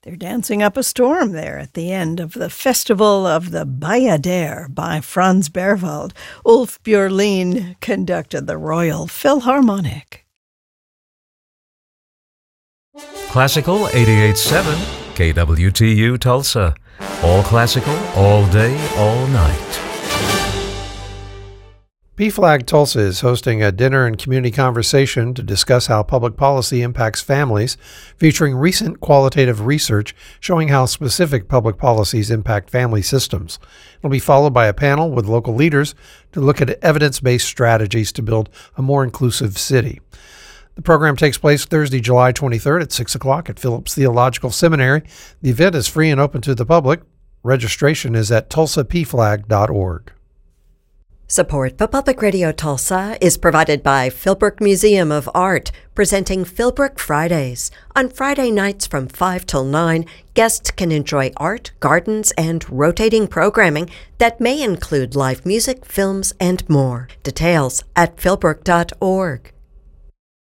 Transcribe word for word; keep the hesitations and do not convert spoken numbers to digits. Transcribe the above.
They're dancing up a storm there at the end of the Festival of the Bayadere by Franz Berwald. Ulf Björlin conducted the Royal Philharmonic. Classical eighty-eight point seven, K W T U Tulsa. All classical, all day, all night. P FLAG Tulsa is hosting a dinner and community conversation to discuss how public policy impacts families, featuring recent qualitative research showing how specific public policies impact family systems. It'll be followed by a panel with local leaders to look at evidence-based strategies to build a more inclusive city. The program takes place Thursday, July twenty-third at six o'clock at Phillips Theological Seminary. The event is free and open to the public. Registration is at tulsa p flag dot org. Support for Public Radio Tulsa is provided by Philbrook Museum of Art, presenting Philbrook Fridays. On Friday nights from five till nine, guests can enjoy art, gardens, and rotating programming that may include live music, films, and more. Details at philbrook dot org.